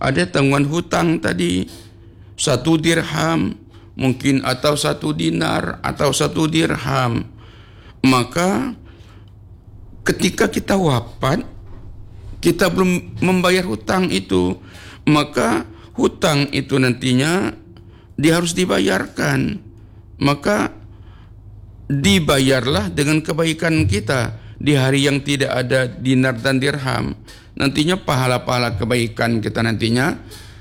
ada tanggungan hutang tadi 1 dirham mungkin, atau 1 dinar atau 1 dirham. Maka ketika kita wafat, kita belum membayar hutang itu, maka hutang itu nantinya dia harus dibayarkan. Maka dibayarlah dengan kebaikan kita di hari yang tidak ada dinar dan dirham. Nantinya pahala-pahala kebaikan kita nantinya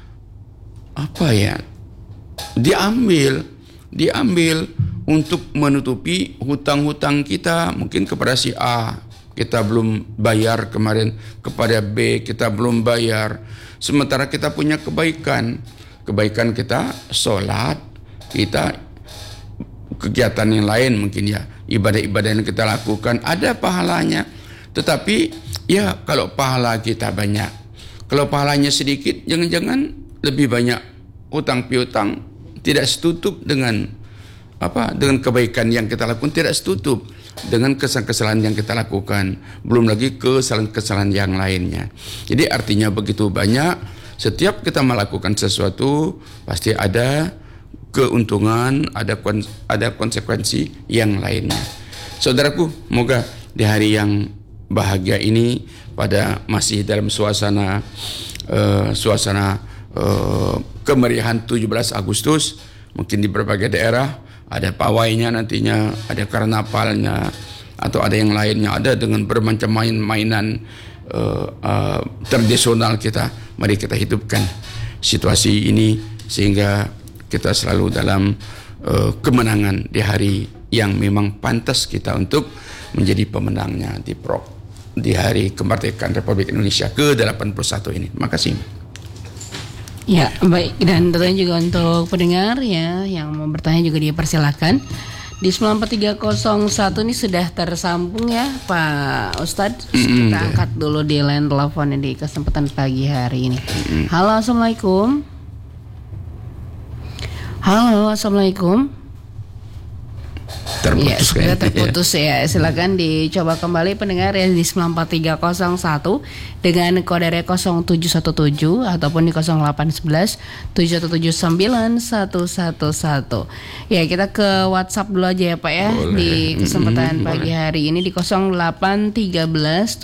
diambil untuk menutupi hutang-hutang kita. Mungkin kepada si A kita belum bayar kemarin, kepada B kita belum bayar, sementara kita punya kebaikan kita sholat, kita kegiatan yang lain, mungkin ya ibadah-ibadah yang kita lakukan ada pahalanya. Tetapi ya kalau pahala kita banyak, kalau pahalanya sedikit, jangan-jangan lebih banyak hutang piutang, tidak setutup dengan kebaikan yang kita lakukan, tidak setutup dengan kesalahan-kesalahan yang kita lakukan, belum lagi kesalahan-kesalahan yang lainnya. Jadi artinya begitu banyak, setiap kita melakukan sesuatu pasti ada keuntungan, ada konsekuensi yang lainnya. Saudaraku, moga di hari yang bahagia ini, pada masih dalam suasana kemeriahan 17 Agustus, mungkin di berbagai daerah ada pawainya nantinya, ada karnavalnya, atau ada yang lainnya, ada dengan bermacam mainan tradisional kita. Mari kita hidupkan situasi ini sehingga kita selalu dalam kemenangan di hari yang memang pantas kita untuk menjadi pemenangnya di hari kemerdekaan Republik Indonesia ke-81 ini. Terima kasih. Ya, baik, dan tentunya juga untuk pendengar ya yang mau bertanya juga dipersilakan. Di 94301 ini sudah tersambung ya Pak Ustadz. Kita angkat dulu di line telepon di kesempatan pagi hari ini. Halo, Assalamualaikum. Halo, Assalamualaikum. Terputus, sudah terputus ya. Silakan dicoba kembali pendengar ya di 94301 dengan kode 0717 ataupun di 0811 7179111. Ya, kita ke WhatsApp dulu aja ya Pak ya. Boleh. Di kesempatan pagi hari ini di 0813